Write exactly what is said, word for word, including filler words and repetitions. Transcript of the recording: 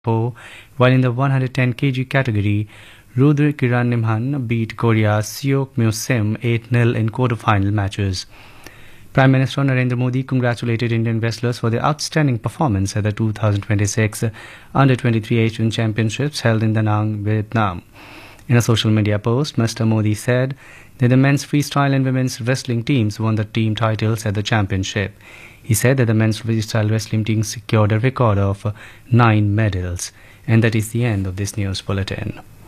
four, while in the one hundred ten kilograms category, Rudra Kiran Nimhan beat Korea's Seok Myo Sim eight nil in quarter-final matches. Prime Minister Narendra Modi congratulated Indian wrestlers for their outstanding performance at the two thousand twenty-six Under twenty-three Asian Championships held in Da Nang, Vietnam. In a social media post, Mister Modi said that the men's freestyle and women's wrestling teams won the team titles at the championship. He said that the men's freestyle wrestling team secured a record of nine medals. And that is the end of this news bulletin.